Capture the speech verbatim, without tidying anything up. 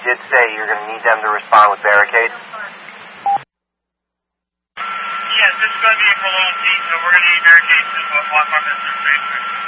did say you're going to need them to respond with barricades? Yes, this is going to be a prolonged heat, so we're going to need barricades to block off this basement.